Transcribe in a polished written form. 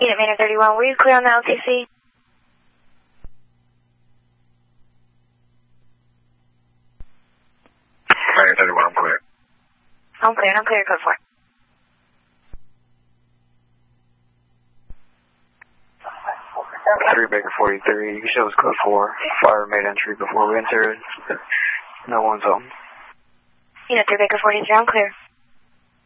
Unit Maynard 31, were you clear on the LTC? Maynard 31, I'm clear. I'm clear, and I'm clear, code 4. Three Baker 43, you show us code 4. Fire made entry before we entered. No one's home. Unit 3 Baker 43, I'm clear.